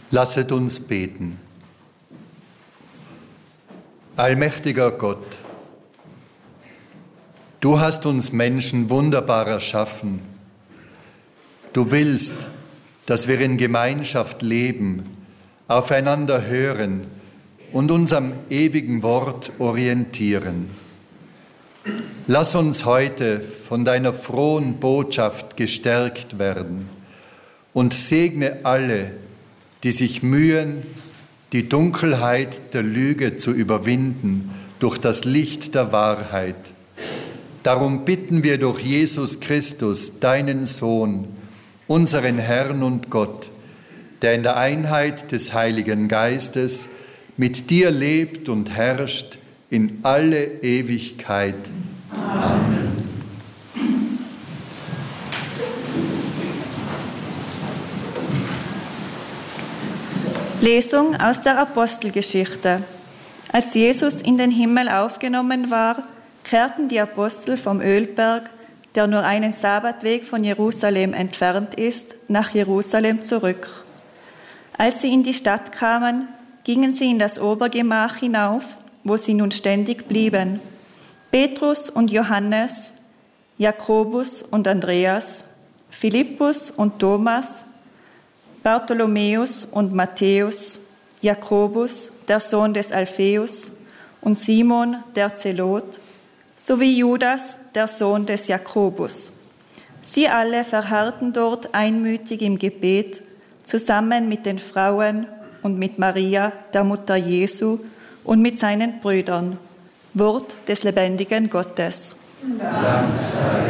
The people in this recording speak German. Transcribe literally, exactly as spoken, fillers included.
Lasset uns beten. Allmächtiger Gott, du hast uns Menschen wunderbar erschaffen. Du willst, dass wir in Gemeinschaft leben, aufeinander hören und uns am ewigen Wort orientieren. Lass uns heute von deiner frohen Botschaft gestärkt werden und segne alle, die sich mühen, die Dunkelheit der Lüge zu überwinden durch das Licht der Wahrheit. Darum bitten wir durch Jesus Christus, deinen Sohn, unseren Herrn und Gott, der in der Einheit des Heiligen Geistes mit dir lebt und herrscht in alle Ewigkeit. Amen. Lesung aus der Apostelgeschichte. Als Jesus in den Himmel aufgenommen war, kehrten die Apostel vom Ölberg, der nur einen Sabbatweg von Jerusalem entfernt ist, nach Jerusalem zurück. Als sie in die Stadt kamen, gingen sie in das Obergemach hinauf, wo sie nun ständig blieben. Petrus und Johannes, Jakobus und Andreas, Philippus und Thomas, Bartholomäus und Matthäus, Jakobus, der Sohn des Alpheus, und Simon, der Zelot, sowie Judas, der Sohn des Jakobus. Sie alle verharrten dort einmütig im Gebet, zusammen mit den Frauen und mit Maria, der Mutter Jesu, und mit seinen Brüdern. Wort des lebendigen Gottes. Dank sei